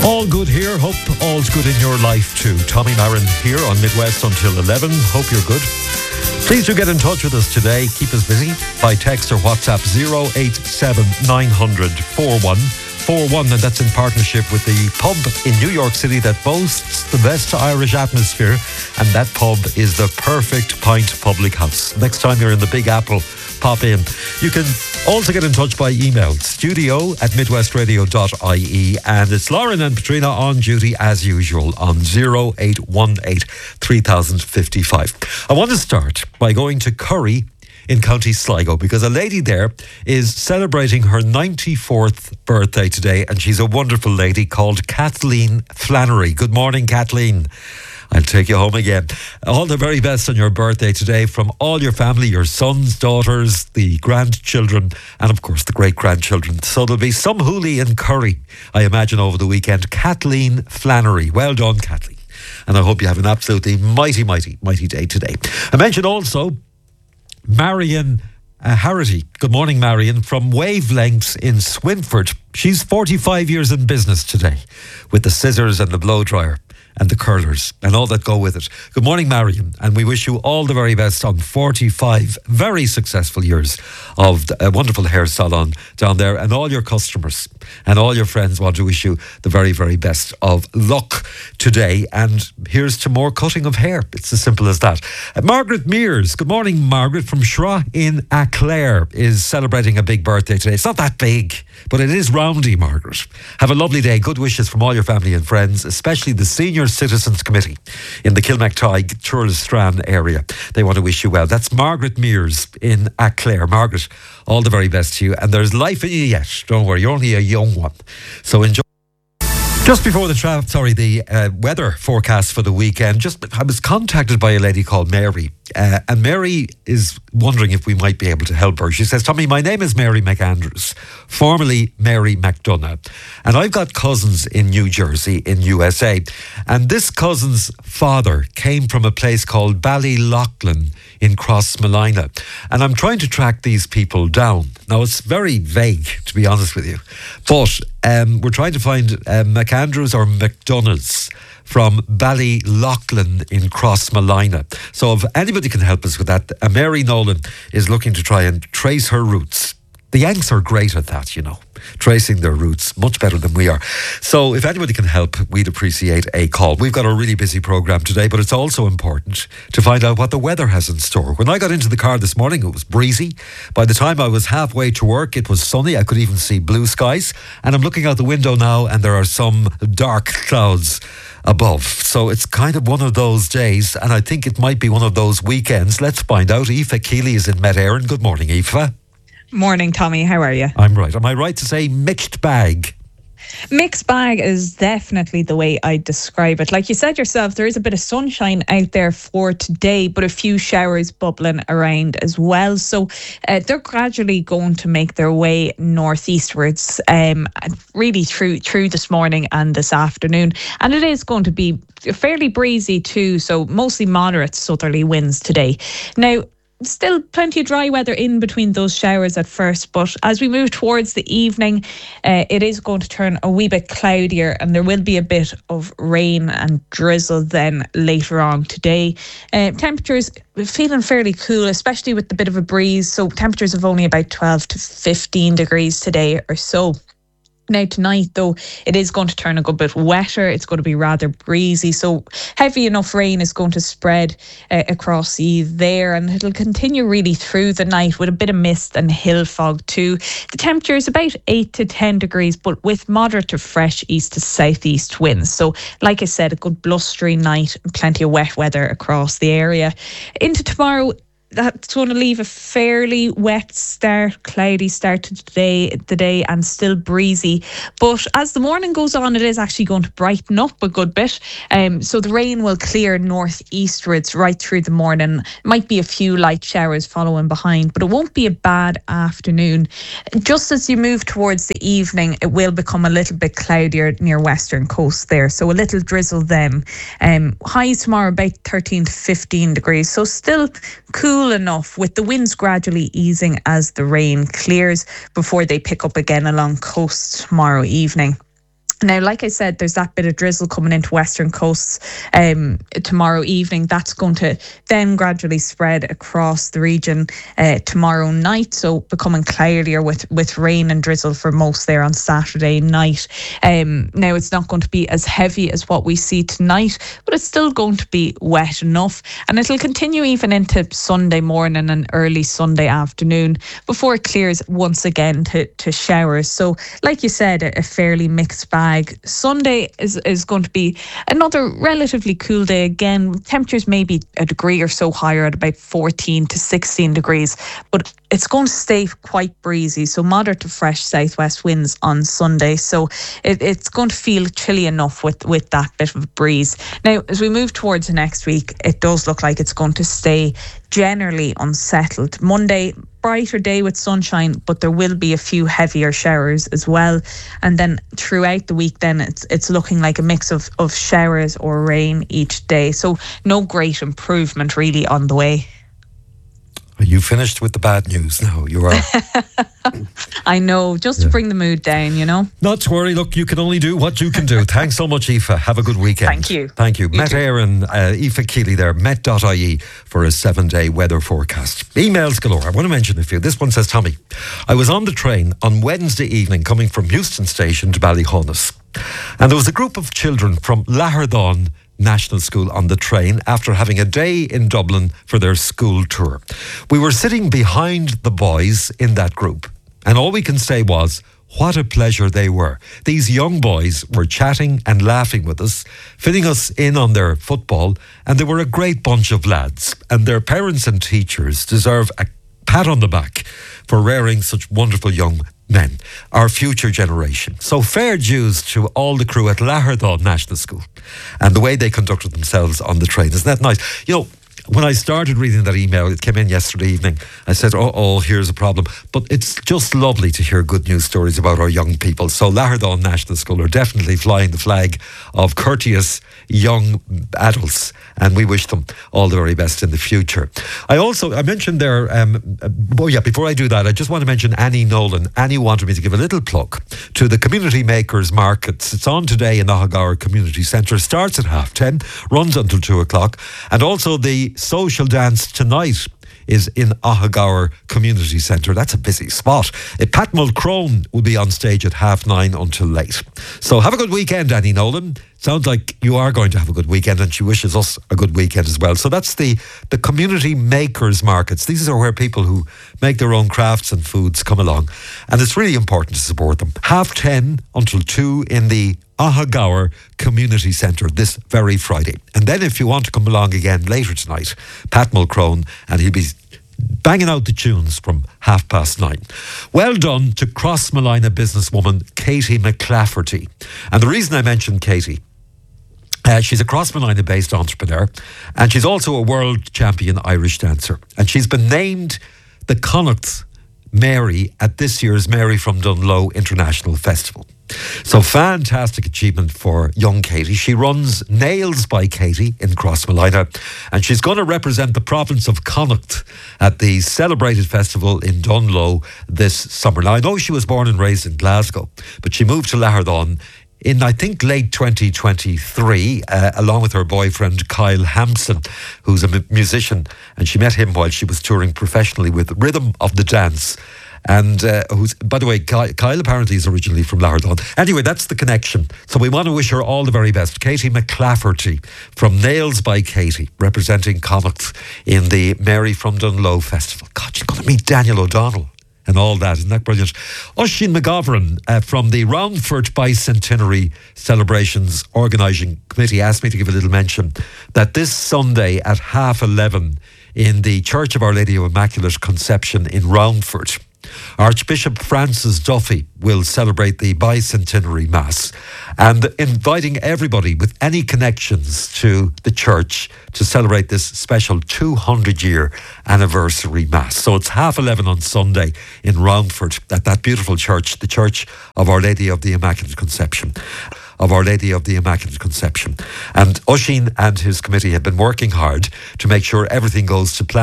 All good here. Hope all's good in your life too. Tommy Marin here on Midwest until 11. Hope you're good. Please do get in touch with us today. Keep us busy by text or WhatsApp 087 900 4141, and that's in partnership with the pub in New York City that boasts the best Irish atmosphere, and that pub is the Perfect Pint Public House. Next time you're in the Big Apple, pop in. You can also get in touch by email, studio@midwestradio.ie, and it's Lauren and Patrina on duty as usual on 0818 3055. I want to start by going to Curry in County Sligo, because a lady there is celebrating her 94th birthday today, and she's a wonderful lady called Kathleen Flannery. Good morning, Kathleen. I'll take you home again. All the very best on your birthday today from all your family, your sons, daughters, the grandchildren, and of course the great-grandchildren. So there'll be some hoolie in Curry, I imagine, over the weekend. Kathleen Flannery. Well done, Kathleen. And I hope you have an absolutely mighty, mighty, mighty day today. I mentioned also Marion Harity. Good morning, Marion, from Wavelengths in Swinford. She's 45 years in business today with the scissors and the blow dryer and the curlers and all that go with it. Good morning, Marion, and we wish you all the very best on 45 very successful years of a wonderful hair salon down there, and all your customers and all your friends want to wish you the very, very best of luck today. And here's to more cutting of hair. It's as simple as that. Margaret Mears, good morning, Margaret, from Shra in Aclair, is celebrating a big birthday today. It's not that big, but it is roundy, Margaret. Have a lovely day. Good wishes from all your family and friends, especially the Senior Citizens Committee in the Kilmactye, Churlstrand area. They want to wish you well. That's Margaret Mears in Aclair. Margaret, all the very best to you. And there's life in you yet. Don't worry, you're only a young one. So enjoy. Just before the weather forecast for the weekend, I was contacted by a lady called Mary, and Mary is wondering if we might be able to help her. She says, Tommy, my name is Mary McAndrews, formerly Mary McDonough, and I've got cousins in New Jersey, in USA, and this cousin's father came from a place called Ballyloughlin in Crossmolina, and I'm trying to track these people down. Now, it's very vague, to be honest with you, but we're trying to find McAndrews or McDonoughs from Ballyloughlin in Crossmolina. So if anybody can help us with that, Mary Nolan is looking to try and trace her roots. The Yanks are great at that, you know, tracing their roots, much better than we are. So if anybody can help, we'd appreciate a call. We've got a really busy programme today, but it's also important to find out what the weather has in store. When I got into the car this morning, it was breezy. By the time I was halfway to work, it was sunny. I could even see blue skies. And I'm looking out the window now, and there are some dark clouds above. So it's kind of one of those days, and I think it might be one of those weekends. Let's find out. Aoife Keeley is in Met Éireann. Good morning, Aoife. Morning, Tommy. How are you? I'm right. Am I right to say mixed bag? Mixed bag is definitely the way I describe it. Like you said yourself, there is a bit of sunshine out there for today, but a few showers bubbling around as well. So they're gradually going to make their way northeastwards, really through this morning and this afternoon. And it is going to be fairly breezy too, so mostly moderate southerly winds today. Now, still plenty of dry weather in between those showers at first, but as we move towards the evening, it is going to turn a wee bit cloudier, and there will be a bit of rain and drizzle then later on today. Temperatures feeling fairly cool, especially with the bit of a breeze, so temperatures of only about 12 to 15 degrees today or so. Now tonight, though, it is going to turn a good bit wetter. It's going to be rather breezy, so heavy enough rain is going to spread across the there, and it'll continue really through the night with a bit of mist and hill fog too. The temperature is about 8 to 10 degrees, but with moderate to fresh east to southeast winds. So like I said, a good blustery night and plenty of wet weather across the area. Into tomorrow, that's going to leave a fairly wet start, cloudy start to the day, and still breezy. But as the morning goes on, it is actually going to brighten up a good bit. So the rain will clear northeastwards right through the morning. Might be a few light showers following behind, but it won't be a bad afternoon. Just as you move towards the evening, it will become a little bit cloudier near western coast there. So a little drizzle then. Highs tomorrow about 13 to 15 degrees. So still cool enough, with the winds gradually easing as the rain clears before they pick up again along coast tomorrow evening. Now, like I said, there's that bit of drizzle coming into western coasts tomorrow evening. That's going to then gradually spread across the region tomorrow night. So becoming cloudier with rain and drizzle for most there on Saturday night. Now, it's not going to be as heavy as what we see tonight, but it's still going to be wet enough. And it'll continue even into Sunday morning and early Sunday afternoon before it clears once again to showers. So, like you said, a fairly mixed bag. Sunday is going to be another relatively cool day again. Temperatures maybe a degree or so higher at about 14 to 16 degrees, but it's going to stay quite breezy. So moderate to fresh southwest winds on Sunday. So it's going to feel chilly enough with that bit of a breeze. Now, as we move towards next week, it does look like it's going to stay generally unsettled. Monday, brighter day with sunshine, but there will be a few heavier showers as well. And then throughout the week, then it's looking like a mix of showers or rain each day. So no great improvement really on the way. You finished with the bad news now. You are. I know, just to bring the mood down, you know. Not to worry. Look, you can only do what you can do. Thanks so much, Aoife. Have a good weekend. Thank you. Thank you. You Met too. Éireann, Aoife Keeley there, met.ie for a 7-day weather forecast. Emails galore. I want to mention a few. This one says, Tommy, I was on the train on Wednesday evening coming from Euston Station to Ballyhonus. And there was a group of children from Lahardán National School on the train after having a day in Dublin for their school tour. We were sitting behind the boys in that group, and all we can say was, what a pleasure they were. These young boys were chatting and laughing with us, filling us in on their football, and they were a great bunch of lads, and their parents and teachers deserve a pat on the back for rearing such wonderful young men, our future generation. So fair dues to all the crew at Lahardán National School and the way they conducted themselves on the train. Isn't that nice? You know, when I started reading that email, it came in yesterday evening, I said, oh, here's a problem. But it's just lovely to hear good news stories about our young people. So Lahardán National School are definitely flying the flag of courteous young adults, and we wish them all the very best in the future. I mentioned there, before I do that, I just want to mention Annie Nolan. Annie wanted me to give a little plug to the Community Makers Markets. It's on today in the Ahagower Community Centre. Starts at 10:30, runs until 2 o'clock. And also the social dance tonight is in Ahagower Community Centre. That's a busy spot. Pat Mulcrone will be on stage at 9:30 until late. So have a good weekend, Annie Nolan. Sounds like you are going to have a good weekend, and she wishes us a good weekend as well. So that's the Community Makers Markets. These are where people who make their own crafts and foods come along, and it's really important to support them. 10:30 until 2 in the Ahagower Community Centre this very Friday. And then if you want to come along again later tonight, Pat Mulcrone, and he'll be banging out the tunes from 9:30. Well done to Crossmolina businesswoman Katie McClafferty. And the reason I mentioned Katie, she's a Crossmolina based entrepreneur, and she's also a world champion Irish dancer. And she's been named the Connacht Mary at this year's Mary from Dunloe International Festival. So fantastic achievement for young Katie. She runs Nails by Katie in Crossmolina, and she's going to represent the province of Connacht at the celebrated festival in Dunloe this summer. Now, I know she was born and raised in Glasgow, but she moved to Lahardán in, I think, late 2023, along with her boyfriend Kyle Hampson, who's a musician, and she met him while she was touring professionally with Rhythm of the Dance. And who's, by the way, Kyle apparently is originally from Lahardán. Anyway, that's the connection. So we want to wish her all the very best. Katie McClafferty from Nails by Katie, representing Connacht in the Mary from Dunloe Festival. God, she's going to meet Daniel O'Donnell and all that. Isn't that brilliant? Oisín McGovern from the Roundfort Bicentenary Celebrations Organising Committee asked me to give a little mention that this Sunday at 11:30 in the Church of Our Lady of Immaculate Conception in Roundfort, Archbishop Francis Duffy will celebrate the Bicentenary Mass, and inviting everybody with any connections to the church to celebrate this special 200-year anniversary Mass. So it's 11:30 on Sunday in Roundfort at that beautiful church, the Church of Our Lady of the Immaculate Conception. And Oisín and his committee have been working hard to make sure everything goes to plan.